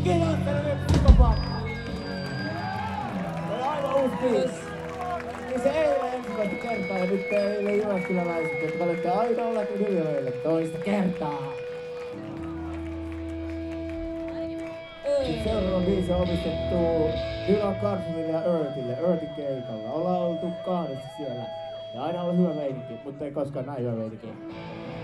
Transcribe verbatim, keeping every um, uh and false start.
Kiitos teille psykopaatti! Se on aivan uusi biisi. Niin se ei ole ensimmäistä kertaa ja nyt teille jyväskyläläiset, jotka olette aina olleet hyviöille toista kertaa. Seuraava biisi on omistettu Dylan Carsonille ja Earthille, Earthin keikalla. Ollaan oltu kahdessa siellä. Ja aina ollut hyvä meininki, mutta ei koskaan näin hyvä meininki.